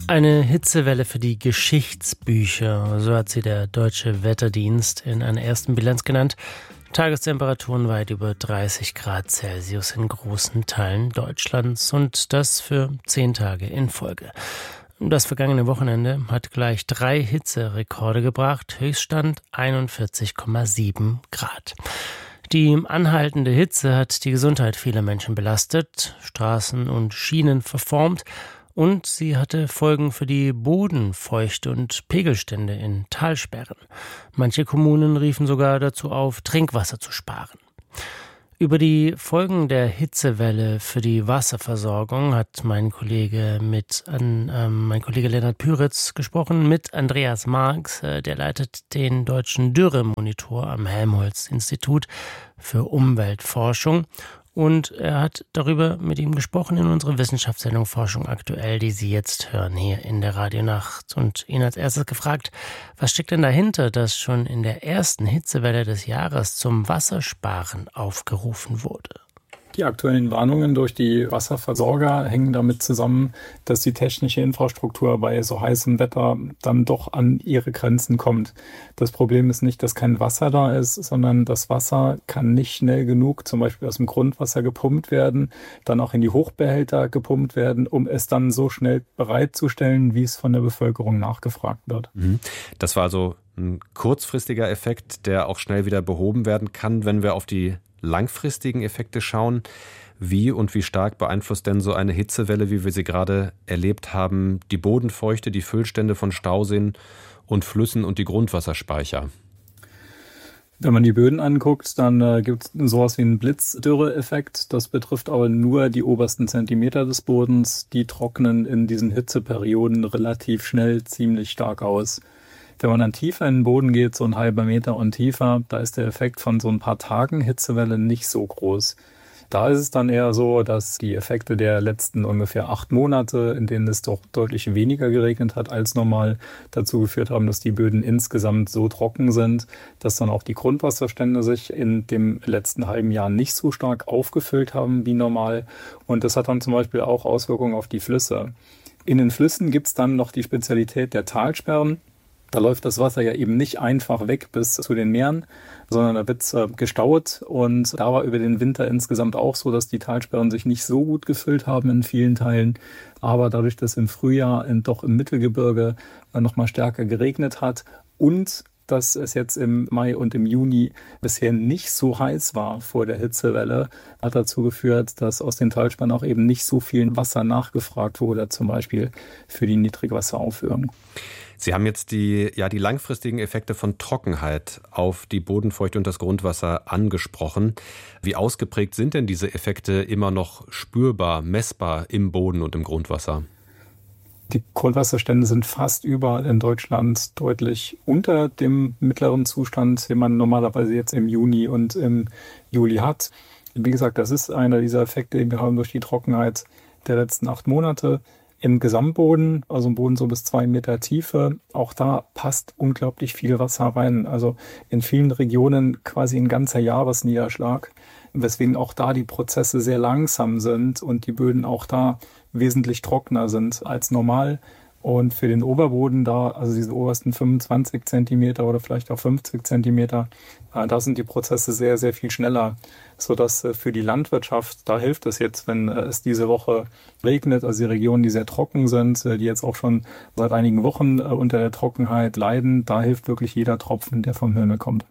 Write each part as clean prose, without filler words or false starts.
Eine Hitzewelle für die Geschichtsbücher, so hat sie der Deutsche Wetterdienst in einer ersten Bilanz genannt. Tagestemperaturen weit über 30 Grad Celsius in großen Teilen Deutschlands und das für 10 Tage in Folge. Das vergangene Wochenende hat gleich 3 Hitzerekorde gebracht, Höchststand 41,7 Grad. Die anhaltende Hitze hat die Gesundheit vieler Menschen belastet, Straßen und Schienen verformt und sie hatte Folgen für die Bodenfeuchte und Pegelstände in Talsperren. Manche Kommunen riefen sogar dazu auf, Trinkwasser zu sparen. Über die Folgen der Hitzewelle für die Wasserversorgung hat mein Kollege Lennart Püritz gesprochen mit Andreas Marx, der leitet den Deutschen Dürremonitor am Helmholtz-Institut für Umweltforschung. Und er hat darüber mit ihm gesprochen in unserer Wissenschaftssendung Forschung aktuell, die Sie jetzt hören hier in der Radionacht. Und ihn als erstes gefragt, was steckt denn dahinter, dass schon in der ersten Hitzewelle des Jahres zum Wassersparen aufgerufen wurde? Die aktuellen Warnungen durch die Wasserversorger hängen damit zusammen, dass die technische Infrastruktur bei so heißem Wetter dann doch an ihre Grenzen kommt. Das Problem ist nicht, dass kein Wasser da ist, sondern das Wasser kann nicht schnell genug, zum Beispiel aus dem Grundwasser gepumpt werden, dann auch in die Hochbehälter gepumpt werden, um es dann so schnell bereitzustellen, wie es von der Bevölkerung nachgefragt wird. Das war also ein kurzfristiger Effekt, der auch schnell wieder behoben werden kann, wenn wir auf die langfristigen Effekte schauen. Wie und wie stark beeinflusst denn so eine Hitzewelle, wie wir sie gerade erlebt haben, die Bodenfeuchte, die Füllstände von Stauseen und Flüssen und die Grundwasserspeicher? Wenn man die Böden anguckt, dann gibt es sowas wie einen Blitzdürre-Effekt. Das betrifft aber nur die obersten Zentimeter des Bodens. Die trocknen in diesen Hitzeperioden relativ schnell ziemlich stark aus. Wenn man dann tiefer in den Boden geht, so 1,5 Meter und tiefer, da ist der Effekt von so ein paar Tagen Hitzewelle nicht so groß. Da ist es dann eher so, dass die Effekte der letzten ungefähr 8 Monate, in denen es doch deutlich weniger geregnet hat als normal, dazu geführt haben, dass die Böden insgesamt so trocken sind, dass dann auch die Grundwasserstände sich in dem letzten halben Jahr nicht so stark aufgefüllt haben wie normal. Und das hat dann zum Beispiel auch Auswirkungen auf die Flüsse. In den Flüssen gibt es dann noch die Spezialität der Talsperren. Da läuft das Wasser ja eben nicht einfach weg bis zu den Meeren, sondern da wird es gestaut. Und da war über den Winter insgesamt auch so, dass die Talsperren sich nicht so gut gefüllt haben in vielen Teilen. Aber dadurch, dass im Frühjahr doch im Mittelgebirge nochmal stärker geregnet hat und dass es jetzt im Mai und im Juni bisher nicht so heiß war vor der Hitzewelle, hat dazu geführt, dass aus den Talsperren auch eben nicht so viel Wasser nachgefragt wurde, zum Beispiel für die Niedrigwasseraufführung. Sie haben jetzt die langfristigen Effekte von Trockenheit auf die Bodenfeuchte und das Grundwasser angesprochen. Wie ausgeprägt sind denn diese Effekte immer noch spürbar, messbar im Boden und im Grundwasser? Die Grundwasserstände sind fast überall in Deutschland deutlich unter dem mittleren Zustand, den man normalerweise jetzt im Juni und im Juli hat. Wie gesagt, das ist einer dieser Effekte, die wir haben durch die Trockenheit der letzten 8 Monate. Im Gesamtboden, also im Boden so bis 2 Meter Tiefe, auch da passt unglaublich viel Wasser rein. Also in vielen Regionen quasi ein ganzer Jahresniederschlag, weswegen auch da die Prozesse sehr langsam sind und die Böden auch da wesentlich trockener sind als normal. Und für den Oberboden da, also diese obersten 25 Zentimeter oder vielleicht auch 50 Zentimeter, da sind die Prozesse sehr, sehr viel schneller, sodass für die Landwirtschaft, da hilft es jetzt, wenn es diese Woche regnet, also die Regionen, die sehr trocken sind, die jetzt auch schon seit einigen Wochen unter der Trockenheit leiden, da hilft wirklich jeder Tropfen, der vom Himmel kommt.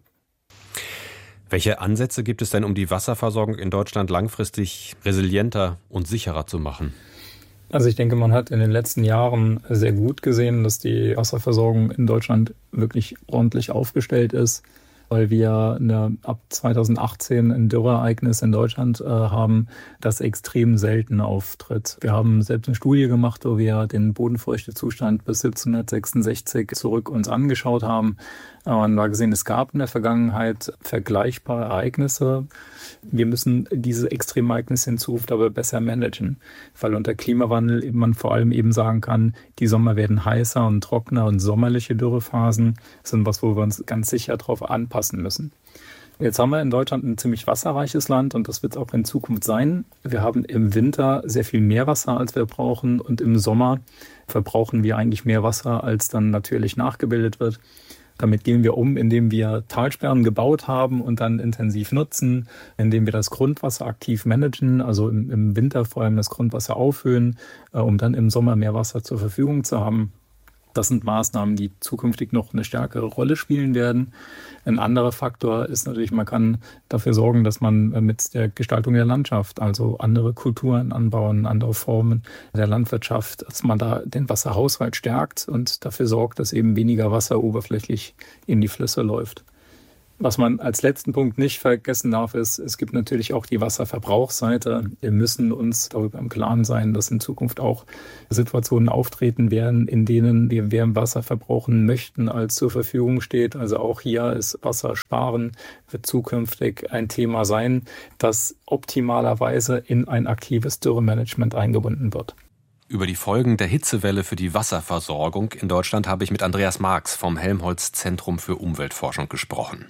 Welche Ansätze gibt es denn, um die Wasserversorgung in Deutschland langfristig resilienter und sicherer zu machen? Also ich denke, man hat in den letzten Jahren sehr gut gesehen, dass die Wasserversorgung in Deutschland wirklich ordentlich aufgestellt ist, weil wir ab 2018 ein Dürreereignis in Deutschland haben, das extrem selten auftritt. Wir haben selbst eine Studie gemacht, wo wir den Bodenfeuchtezustand bis 1766 zurück uns angeschaut haben. Und da gesehen, es gab in der Vergangenheit vergleichbare Ereignisse. Wir müssen diese Extremereignisse in Zukunft aber besser managen, weil unter Klimawandel man vor allem eben sagen kann, die Sommer werden heißer und trockener und sommerliche Dürrephasen sind was, wo wir uns ganz sicher darauf anpassen müssen. Jetzt haben wir in Deutschland ein ziemlich wasserreiches Land und das wird es auch in Zukunft sein. Wir haben im Winter sehr viel mehr Wasser, als wir brauchen, und im Sommer verbrauchen wir eigentlich mehr Wasser, als dann natürlich nachgebildet wird. Damit gehen wir um, indem wir Talsperren gebaut haben und dann intensiv nutzen, indem wir das Grundwasser aktiv managen, also im Winter vor allem das Grundwasser aufhöhen, um dann im Sommer mehr Wasser zur Verfügung zu haben. Das sind Maßnahmen, die zukünftig noch eine stärkere Rolle spielen werden. Ein anderer Faktor ist natürlich, man kann dafür sorgen, dass man mit der Gestaltung der Landschaft, also andere Kulturen anbauen, andere Formen der Landwirtschaft, dass man da den Wasserhaushalt stärkt und dafür sorgt, dass eben weniger Wasser oberflächlich in die Flüsse läuft. Was man als letzten Punkt nicht vergessen darf, ist, es gibt natürlich auch die Wasserverbrauchsseite. Wir müssen uns darüber im Klaren sein, dass in Zukunft auch Situationen auftreten werden, in denen wir mehr Wasser verbrauchen möchten, als zur Verfügung steht. Also auch hier ist Wassersparen wird zukünftig ein Thema sein, das optimalerweise in ein aktives Dürremanagement eingebunden wird. Über die Folgen der Hitzewelle für die Wasserversorgung in Deutschland habe ich mit Andreas Marx vom Helmholtz-Zentrum für Umweltforschung gesprochen.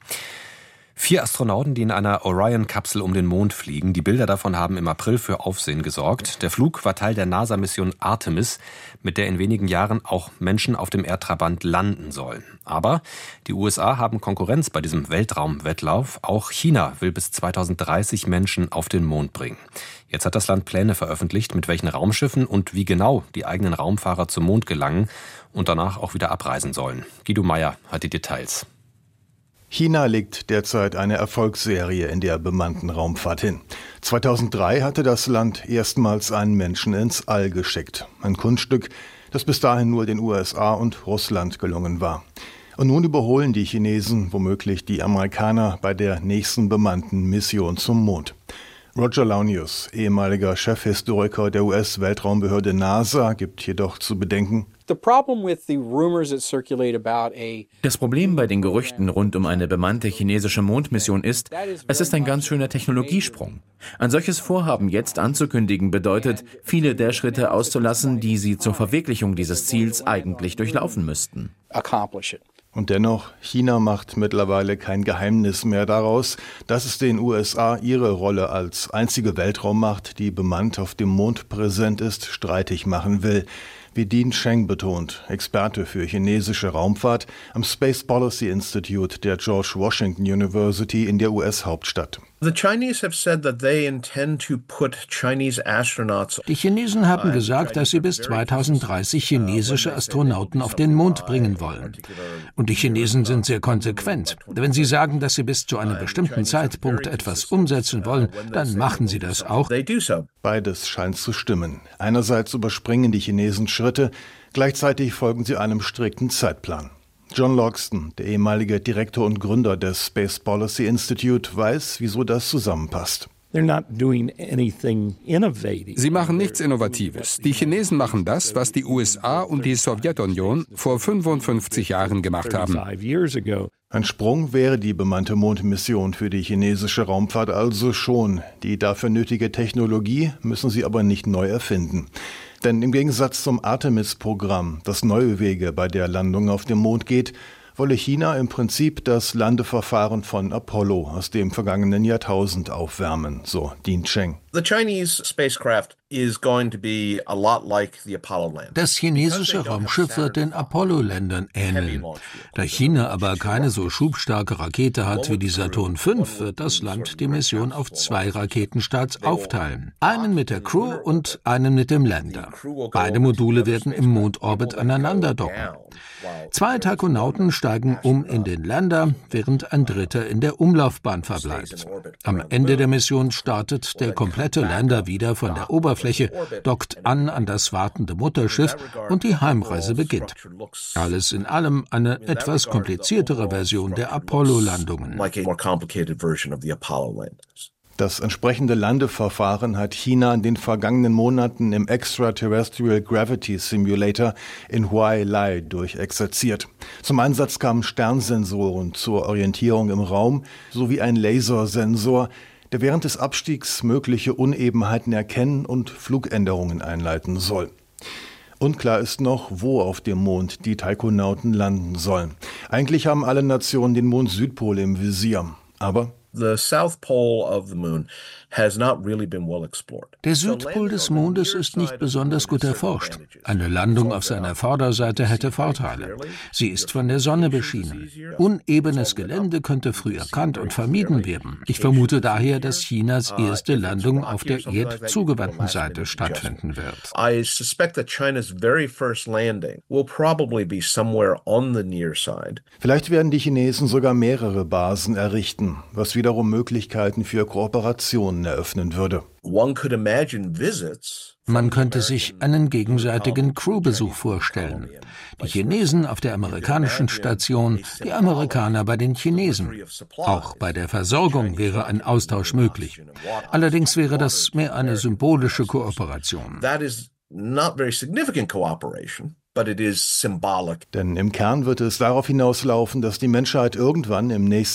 4 Astronauten, die in einer Orion-Kapsel um den Mond fliegen. Die Bilder davon haben im April für Aufsehen gesorgt. Der Flug war Teil der NASA-Mission Artemis, mit der in wenigen Jahren auch Menschen auf dem Erdtrabant landen sollen. Aber die USA haben Konkurrenz bei diesem Weltraumwettlauf. Auch China will bis 2030 Menschen auf den Mond bringen. Jetzt hat das Land Pläne veröffentlicht, mit welchen Raumschiffen und wie genau die eigenen Raumfahrer zum Mond gelangen und danach auch wieder abreisen sollen. Guido Meyer hat die Details. China legt derzeit eine Erfolgsserie in der bemannten Raumfahrt hin. 2003 hatte das Land erstmals einen Menschen ins All geschickt. Ein Kunststück, das bis dahin nur den USA und Russland gelungen war. Und nun überholen die Chinesen womöglich die Amerikaner bei der nächsten bemannten Mission zum Mond. Roger Launius, ehemaliger Chefhistoriker der US-Weltraumbehörde NASA, gibt jedoch zu bedenken: Das Problem bei den Gerüchten rund um eine bemannte chinesische Mondmission ist, es ist ein ganz schöner Technologiesprung. Ein solches Vorhaben jetzt anzukündigen bedeutet, viele der Schritte auszulassen, die sie zur Verwirklichung dieses Ziels eigentlich durchlaufen müssten. Und dennoch, China macht mittlerweile kein Geheimnis mehr daraus, dass es den USA ihre Rolle als einzige Weltraummacht, die bemannt auf dem Mond präsent ist, streitig machen will. Wie Dean Cheng betont, Experte für chinesische Raumfahrt am Space Policy Institute der George Washington University in der US-Hauptstadt. Die Chinesen haben gesagt, dass sie bis 2030 chinesische Astronauten auf den Mond bringen wollen. Und die Chinesen sind sehr konsequent. Wenn sie sagen, dass sie bis zu einem bestimmten Zeitpunkt etwas umsetzen wollen, dann machen sie das auch. Beides scheint zu stimmen. Einerseits überspringen die Chinesen Schritte, gleichzeitig folgen sie einem strikten Zeitplan. John Logston, der ehemalige Direktor und Gründer des Space Policy Institute, weiß, wieso das zusammenpasst. Sie machen nichts Innovatives. Die Chinesen machen das, was die USA und die Sowjetunion vor 55 Jahren gemacht haben. Ein Sprung wäre die bemannte Mondmission für die chinesische Raumfahrt also schon. Die dafür nötige Technologie müssen sie aber nicht neu erfinden. Denn im Gegensatz zum Artemis-Programm, das neue Wege bei der Landung auf dem Mond geht, wolle China im Prinzip das Landeverfahren von Apollo aus dem vergangenen Jahrtausend aufwärmen, so Dean Cheng. Das chinesische Raumschiff wird den Apollo-Ländern ähneln. Da China aber keine so schubstarke Rakete hat wie die Saturn V, wird das Land die Mission auf 2 Raketenstarts aufteilen. Einen mit der Crew und einen mit dem Lander. Beide Module werden im Mondorbit aneinander docken. 2 Taikonauten steigen um in den Lander, während ein dritter in der Umlaufbahn verbleibt. Am Ende der Mission startet der komplette Lander wieder von der Oberfläche, dockt an das wartende Mutterschiff und die Heimreise beginnt. Alles in allem eine etwas kompliziertere Version der Apollo-Landungen. Das entsprechende Landeverfahren hat China in den vergangenen Monaten im Extraterrestrial Gravity Simulator in Huailai durchexerziert. Zum Einsatz kamen Sternsensoren zur Orientierung im Raum sowie ein Lasersensor, der während des Abstiegs mögliche Unebenheiten erkennen und Flugänderungen einleiten soll. Unklar ist noch, wo auf dem Mond die Taikonauten landen sollen. Eigentlich haben alle Nationen den Mond-Südpol im Visier. Aber Der Südpol des Mondes ist nicht besonders gut erforscht. Eine Landung auf seiner Vorderseite hätte Vorteile. Sie ist von der Sonne beschienen. Unebenes Gelände könnte früh erkannt und vermieden werden. Ich vermute daher, dass Chinas erste Landung auf der erdzugewandten Seite stattfinden wird. vielleicht werden die Chinesen sogar mehrere Basen errichten, was wiederum Möglichkeiten für Kooperationen eröffnen würde. Man könnte sich einen gegenseitigen Crewbesuch vorstellen. Die Chinesen auf der amerikanischen Station, die Amerikaner bei den Chinesen. Auch bei der Versorgung wäre ein Austausch möglich. Allerdings wäre das mehr eine symbolische Kooperation. Denn im Kern wird es darauf hinauslaufen, dass die Menschheit irgendwann im nächsten